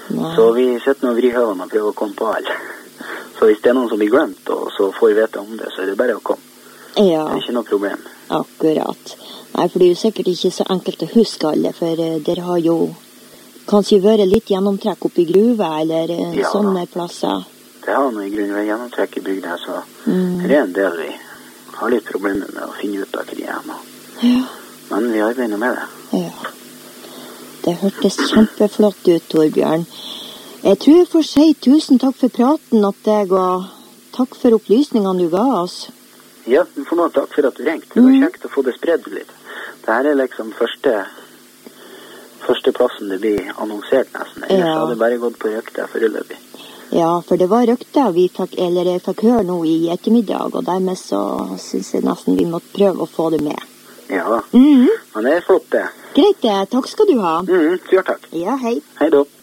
Så vi sitter nå og vrir høvene og prøver å komme på alle. Så hvis det er noen som blir glemt, og så får vi vite om det, så er det bare å komme. Ja. Det er ikke noe problem. Akkurat. Nei, for det er jo sikkert ikke så enkelt å huske alle, for dere har jo kanskje vært litt gjennomtrekk opp i gruve, eller sånne plasser. Det har noe i grunnen ved gjennomtrekk i bygda, så det er en del vi har litt problemer med å finne ut av hva de er nå. Ja. Men vi arbeider med det. Ja. Det hørtes kjempeflott ut, Torbjørn. Jeg tror jeg får si 1000 takk for praten at deg, og takk for opplysningene du ga oss. Ja, du får noe takk for at du ringte. Det var kjekt å få det spredd litt. Dette er liksom første plassen det blir annonsert nesten. Ellers hadde det bare gått på røkta foreløpig. Ja, for det var røkta jeg fikk høre nå i ettermiddag, og dermed så synes jeg nesten vi måtte prøve å få det med. Ja, men det er flott det. Greit det, takk skal du ha. Takk. Ja, hei. Hei da.